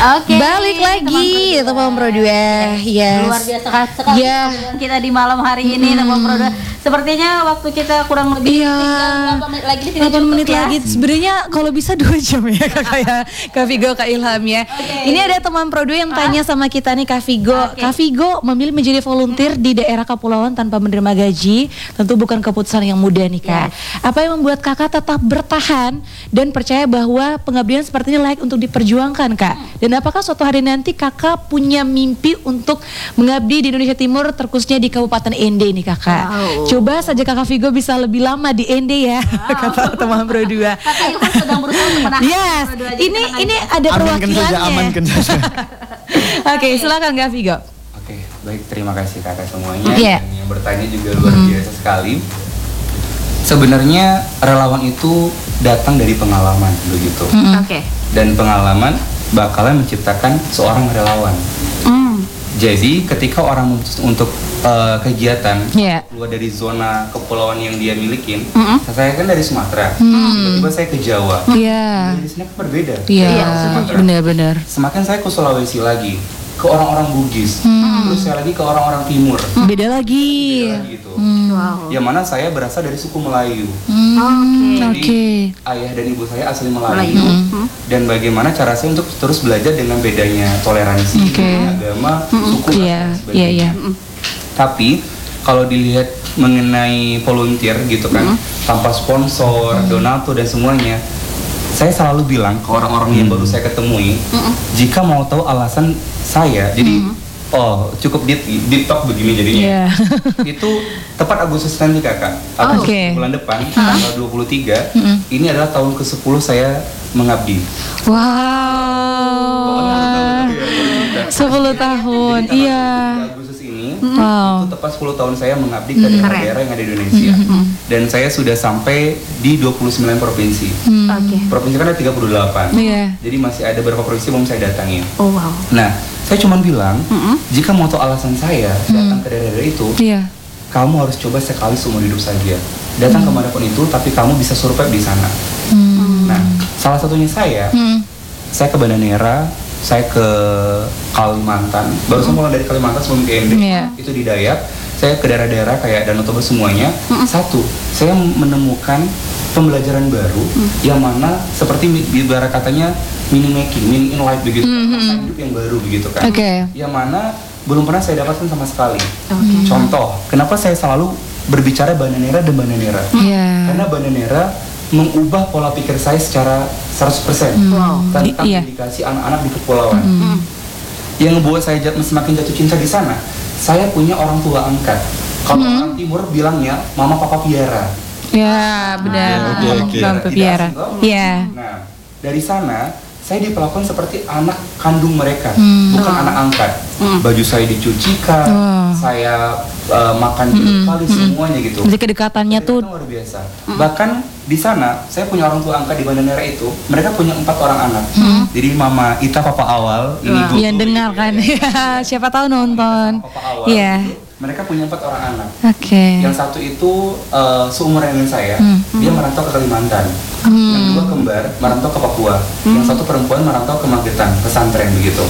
Oke, balik lagi teman Pro 2. Yes. Luar biasa sekali kita di malam hari ini teman Pro 2. Sepertinya waktu kita kurang lebih tinggal 8 menit lagi di sini 8 menit ya. lagi. Sebenarnya kalau bisa 2 jam ya Kak ya. Kak Vigo, Kak Ilham ya. Ini ada teman Pro 2 yang tanya sama kita nih Kak Vigo. Kak Vigo memilih menjadi volunteer di daerah kepulauan tanpa menerima gaji, tentu bukan keputusan yang mudah nih Kak. Apa yang membuat Kakak tetap bertahan dan percaya bahwa pengabdian seperti ini layak untuk diperjuangkan Kak? Dan apakah suatu hari nanti Kakak punya mimpi untuk mengabdi di Indonesia Timur, terkhususnya di Kabupaten Ende nih Kakak? Coba saja Kakak Vigo bisa lebih lama di Ende ya, kata teman Pro 2. Kakak Ilham sedang berusaha untuk menahan Yes, Pro 2. ini ada perwakilannya. Amankan saja. Oke, silakan Kak Vigo. Oke, baik, terima kasih kakak semuanya. Iya. Dan yang bertanya juga luar biasa sekali. Sebenarnya relawan itu datang dari pengalaman begitu. Oke. Dan pengalaman bakalan menciptakan seorang relawan. Jadi ketika orang memutus untuk kegiatan keluar dari zona kepulauan yang dia milikin, saya kan dari Sumatera, tiba-tiba saya ke Jawa. Di sini kan berbeda. Benar-benar. Semakin saya ke Sulawesi lagi, ke orang-orang Bugis, terus saya lagi ke orang-orang Timur. Beda lagi. Gitu. Yang mana saya berasal dari suku Melayu. Oke. Jadi ayah dan ibu saya asli Melayu. Dan bagaimana cara saya untuk terus belajar dengan bedanya toleransi, agama, suku dan sebagainya. Tapi kalau dilihat mengenai volunteer gitu kan, tanpa sponsor, donatur dan semuanya, saya selalu bilang ke orang-orang yang baru saya ketemui, jika mau tahu alasan saya, jadi cukup deep talk begini jadinya. Itu tepat Agustus nanti kakak, bulan depan tanggal 23, ini adalah tahun ke-10 saya mengabdi. Wow, 10 tahun, iya. Agustus ini, itu tepat 10 tahun saya mengabdi ke daerah-daerah yang ada di Indonesia. Dan saya sudah sampai di 29 provinsi. Provinsi kan ada 38. Jadi masih ada beberapa provinsi belum saya datangi. Nah, saya cuma bilang, jika mau tahu alasan saya datang ke daerah-daerah itu, kamu harus coba sekali seumur hidup saja. Datang kemanapun itu, tapi kamu bisa survive di sana. Nah, salah satunya saya ke Banda Neira, saya ke Kalimantan, baru pulang dari Kalimantan sebelum ke Ende, itu di Dayak. Saya ke daerah-daerah kayak Danau Toba semuanya. Satu, saya menemukan pembelajaran baru yang mana seperti ibarat katanya meaning in life begitu, hidup yang baru begitu kan. Yang mana belum pernah saya dapatkan sama sekali. Contoh, kenapa saya selalu berbicara Banda Neira dan Banda Neira? Karena Banda Neira mengubah pola pikir saya secara 100% tentang dedikasi anak-anak di kepulauan. Yang membuat saya semakin jatuh cinta di sana, saya punya orang tua angkat. Kalau orang Timur bilangnya mama papa piara. Benar. Mama piara. Nah, dari sana saya diperlakukan seperti anak kandung mereka, bukan anak angkat. Baju saya dicucikan, saya makan kali semuanya gitu. Jadi kedekatannya tuh luar biasa. Bahkan di sana saya punya orang tua angkat di Banda Neira itu, mereka punya 4 orang anak. Jadi Mama Ita, Papa Awal, ini Gu. Yang dengar kan, siapa tahu nonton. Papa Awal. Mereka punya 4 orang anak. Yang satu itu seumuran dengan saya, dia merantau ke Kalimantan. Yang 2 kembar merantau ke Papua. Yang 1 perempuan merantau ke Magetan, pesantren begitu.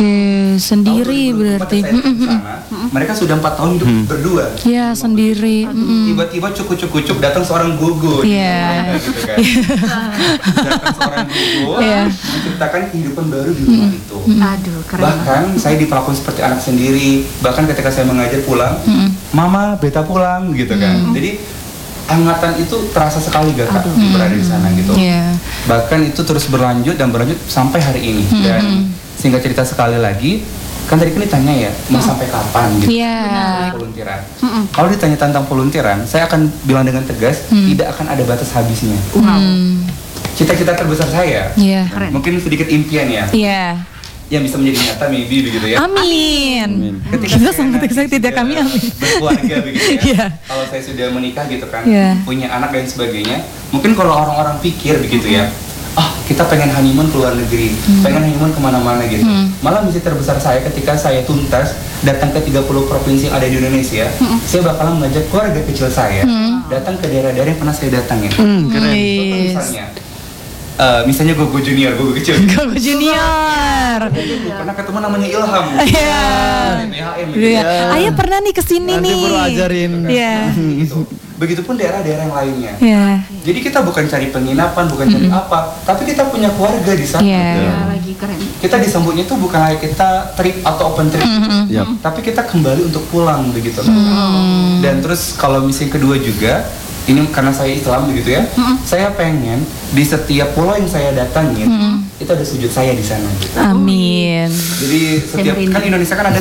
Sendiri berarti. Mereka sudah 4 tahun hidup berdua. Sendiri. Tiba-tiba cukup datang seorang gugur. Gitu kan. Datang seorang gugur menciptakan kehidupan baru di rumah itu. Keren. Bahkan saya diperlakukan seperti anak sendiri. Bahkan ketika saya mengajar pulang, Mama beta pulang gitu kan. Jadi hangatan itu terasa sekali gak kak berada di sana gitu. Bahkan itu terus berlanjut sampai hari ini. Dan singkat cerita sekali lagi, kan tadi kan ditanya ya mau sampai kapan gitu volunteeran. Kalau ditanya tentang volunteeran, saya akan bilang dengan tegas tidak akan ada batas habisnya. Cita-cita terbesar saya, mungkin sedikit impian ya. Yang bisa menjadi nyata maybe begitu ya. Amin. Ketika kita sangat excited ya kami berkeluarga begitu ya. Kalau saya sudah menikah gitu kan, punya anak dan sebagainya, mungkin kalau orang-orang pikir begitu ya, kita pengen honeymoon ke luar negeri, pengen honeymoon kemana-mana gitu. Malah misi terbesar saya ketika saya tuntas datang ke 30 provinsi yang ada di Indonesia, saya bakalan mengajak keluarga kecil saya datang ke daerah-daerah yang pernah saya datangin. Keren. Misalnya misalnya Gogo Junior, Gogo kecil. Gogo Junior. Pernah ketemu namanya Ilham. Iya. Iya. Ayah pernah nih kesini nih. Nanti baru ajarin. Iya. Begitupun daerah-daerah yang lainnya. Iya. Jadi kita bukan cari penginapan, bukan cari apa, tapi kita punya keluarga di sana. Iya. Lagi keren. Kita disambutnya tuh bukan kayak kita trip atau open trip, tapi kita kembali untuk pulang begitu. Dan terus kalau misi kedua juga, ini karena saya Islam begitu ya, saya pengen di setiap pulau yang saya datangin itu ada sujud saya di sana. Gitu. Amin. Jadi setiap kan Indonesia kan ada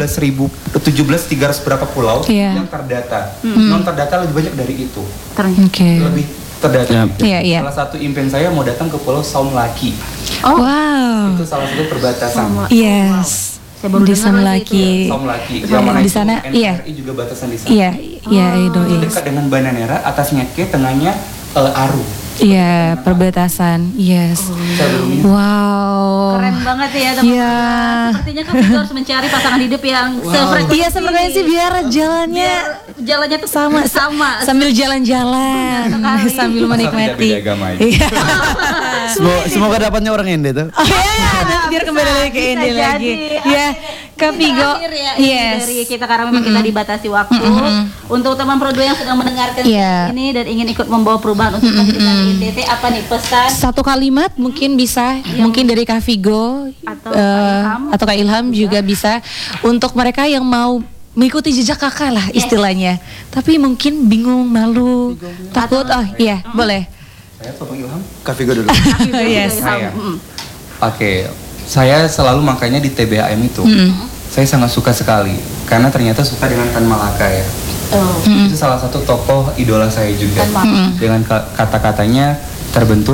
17.300 berapa pulau yang terdata. Non terdata lebih banyak dari itu. Oke. Lebih terdata. Iya. Salah satu impian saya mau datang ke Pulau Saum Laki. Oh. Wow. Itu salah satu perbatasan. Yes. Saya baru di dengar sana lagi lagi. Saum Laki. Yang mana di sana, NRI juga batasan di sana. Iya, itu. Dekat dengan Bananera, atasnya Ke, tengahnya Aru. Iya, perbatasan. Yes. Wow. Keren banget ya teman-teman. Iya. Sepertinya kan kita harus mencari pasangan hidup yang sefrekuensi. Iya, sefrekuensi biar jalannya tuh sama sambil jalan-jalan sambil menikmati. Iya. Semoga dapatnya orang Ende tuh. Biar kembali lagi ke Ende lagi. Ya, Kak Vigo. Yes. Dari kita karena memang kita dibatasi waktu. Untuk teman Pro 2 yang sedang mendengarkan ini dan ingin ikut membawa perubahan untuk kita di NTT, apa nih pesan? Satu kalimat mungkin bisa, mungkin dari Kak Vigo atau Kak Ilham juga bisa untuk mereka yang mau mengikuti jejak kakak lah istilahnya, tapi mungkin bingung, malu, takut. Iya, boleh. Saya Bapak Ilham. Kak Vigo dulu. Yes. Oke, saya selalu makanya di TBAM itu, saya sangat suka sekali karena ternyata suka dengan Tan Malaka ya. Itu salah satu tokoh idola saya juga. Dengan kata-katanya terbentur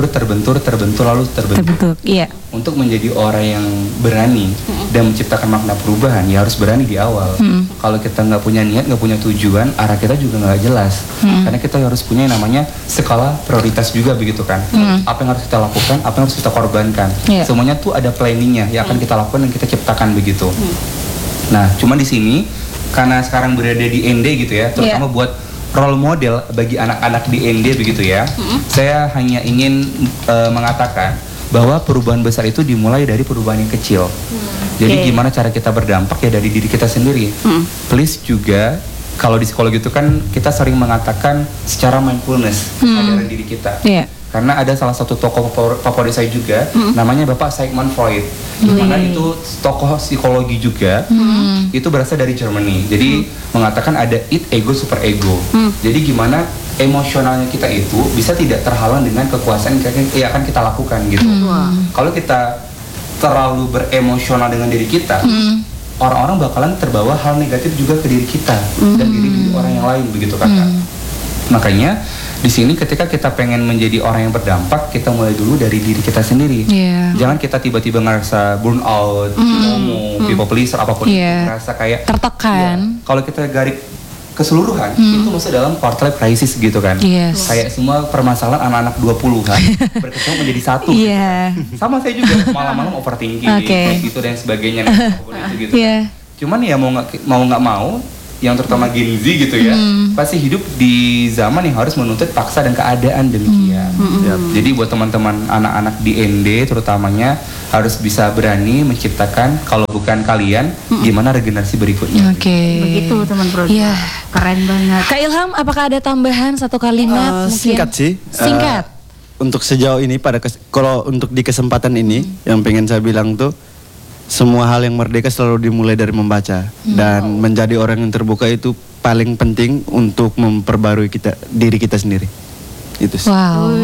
lalu terbentuk. Iya. Untuk menjadi orang yang berani dan menciptakan makna perubahan, ya harus berani di awal. Kalau kita nggak punya niat, nggak punya tujuan, arah kita juga nggak jelas. Karena kita harus punya yang namanya skala prioritas juga begitu kan. Apa yang harus kita lakukan, apa yang harus kita korbankan. Semuanya tuh ada planningnya yang akan kita lakukan dan kita ciptakan begitu. Nah, cuman di sini karena sekarang berada di ND gitu ya, terutama buat role model bagi anak-anak di ND begitu ya. Saya hanya ingin mengatakan bahwa perubahan besar itu dimulai dari perubahan yang kecil. Jadi gimana cara kita berdampak ya dari diri kita sendiri. Please juga kalau di psikologi itu kan kita sering mengatakan secara mindfulness kesadaran diri kita. Karena ada salah satu tokoh favorit saya juga, namanya Bapak Sigmund Freud. Dimana itu tokoh psikologi juga, itu berasal dari Germany. Jadi mengatakan ada id, ego, super ego. Jadi gimana emosionalnya kita itu bisa tidak terhalang dengan kekuasaan yang akan kita lakukan gitu. Kalau kita terlalu beremosional dengan diri kita, orang-orang bakalan terbawa hal negatif juga ke diri kita dan diri orang yang lain begitu kakak. Makanya di sini ketika kita pengen menjadi orang yang berdampak, kita mulai dulu dari diri kita sendiri. Jangan kita tiba-tiba ngerasa burn out, people pleaser apapun itu, ngerasa kayak tertekan. Kalau kita garis keseluruhan itu masuk dalam quarter life crisis gitu kan. Kayak semua permasalahan anak-anak 20-an berkecamuk menjadi satu. Sama saya juga malam-malam overthinking gitu dan sebagainya apapun itu gitu. Cuman ya mau nggak mau yang terutama Gen Z gitu ya, pasti hidup di zaman yang harus menuntut paksa dan keadaan demikian. Jadi buat teman-teman anak-anak di ND terutamanya harus bisa berani menciptakan, kalau bukan kalian, gimana regenerasi berikutnya. Begitu teman Bro. Keren banget. Kak Ilham, apakah ada tambahan satu kalimat? Singkat sih. Singkat. Untuk sejauh ini kalau untuk di kesempatan ini yang pengen saya bilang tuh, semua hal yang merdeka selalu dimulai dari membaca dan menjadi orang yang terbuka itu paling penting untuk memperbarui diri kita sendiri. Itu sih. Wow.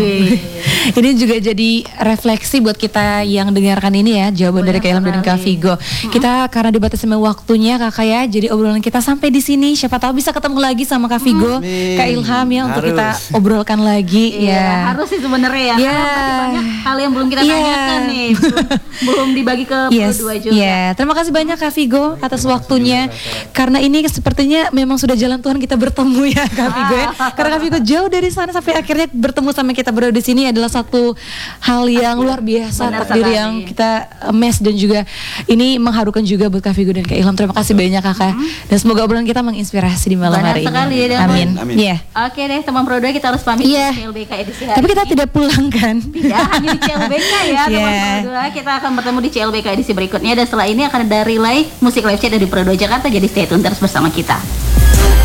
Ini juga jadi refleksi buat kita yang dengarkan ini ya, jawaban dari Kak Ilham dan Kak Vigo. Kita karena dibatasi waktunya Kakak ya, jadi obrolan kita sampai di sini. Siapa tahu bisa ketemu lagi sama Kak Vigo, Kak Ilham ya, untuk kita obrolkan lagi. Harus sih sebenarnya ya. Banyak hal yang belum kita tanyakan nih, belum dibagi ke Pro 2 juga. Terima kasih banyak Kak Vigo atas waktunya. Karena ini sepertinya memang sudah jalan Tuhan kita bertemu ya Kak Vigo ya. Karena Kak Vigo jauh dari sana sampai akhirnya akhirnya bertemu sama kita berdua di sini adalah satu hal yang luar biasa, takdir yang kita mes dan juga ini mengharukan juga buat Kak Vigo dan Kak Ilham. Terima kasih banyak Kakak. Dan semoga obrolan kita menginspirasi di malam hari ini. Amin. Amin. Oke deh teman Pro 2, kita harus pamit di CLBK edisi hari Tapi kita ini. tidak pulang kan? Tidak, hanya di CLBK ya teman Pro 2. Kita akan bertemu di CLBK edisi berikutnya, dan setelah ini akan ada relay musik live chat dari Pro 2 Jakarta. Jadi stay tune terus bersama kita.